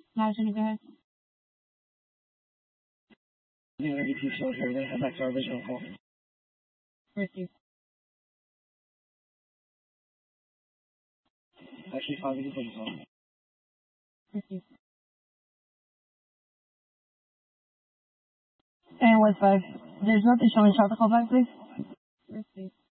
Madison, go ahead. The RDP shows here, they have back to our original call. Receive. Actually, 5 is the call. Receive. And what's 5? There's nothing showing. Shot the call back, please. Receive.